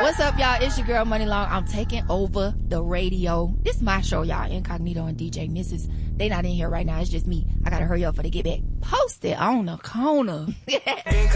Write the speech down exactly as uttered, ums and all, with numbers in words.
What's up, y'all? It's your girl, Money Long. I'm taking over the radio. This is my show, y'all. Incognito and D J Missus They not in here right now. It's just me. I gotta hurry up for they get back. Post it on the corner.